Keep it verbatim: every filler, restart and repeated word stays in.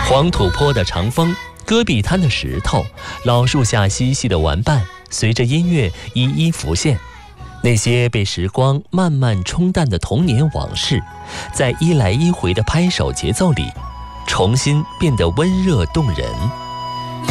黄土坡的长风，戈壁滩的石头，老树下嬉戏的玩伴，随着音乐一一浮现。那些被时光慢慢冲淡的童年往事，在一来一回的拍手节奏里，重新变得温热动人。